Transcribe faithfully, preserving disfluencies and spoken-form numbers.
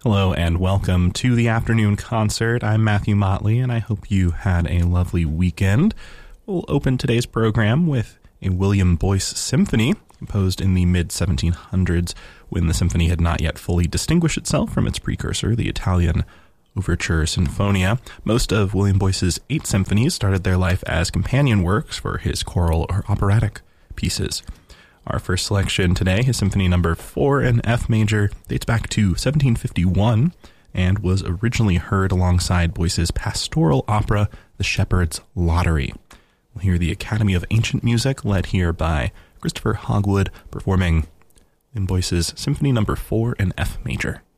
Hello and welcome to the afternoon concert. I'm Matthew Motley and I hope you had a lovely weekend. We'll open today's program with a William Boyce symphony composed in the mid seventeen hundreds when the symphony had not yet fully distinguished itself from its precursor, the Italian Overture Sinfonia. Most of William Boyce's eight symphonies started their life as companion works for his choral or operatic pieces. Our first selection today, his Symphony Number four in F major, dates back to seventeen fifty-one and was originally heard alongside Boyce's pastoral opera, The Shepherd's Lottery. We'll hear the Academy of Ancient Music, led here by Christopher Hogwood, performing William Boyce's Symphony Number four in F major.